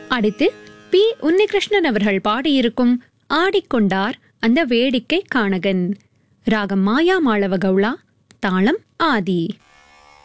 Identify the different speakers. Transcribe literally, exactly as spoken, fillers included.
Speaker 1: அடுத்து பி உன்னிகிருஷ்ணன் அவர்கள் பாடியிருக்கும் ஆடிக்கொண்டார் அந்த வேடிக்கை காணகன். ராகம் மாயா மாளவ கவுளா, தாளம் ஆதி.